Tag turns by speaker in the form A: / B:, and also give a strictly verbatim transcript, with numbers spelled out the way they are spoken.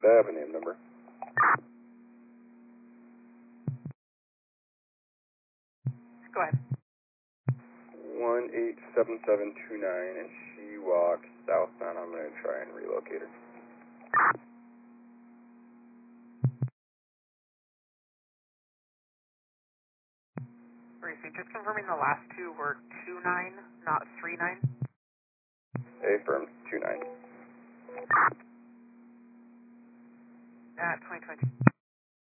A: I have a name number.
B: Go ahead.
A: one eight seven seven two nine, and she walks southbound. I'm going to try and relocate her.
B: Gracie, just confirming the last two were two nine, not three nine.
A: Affirmed, two nine.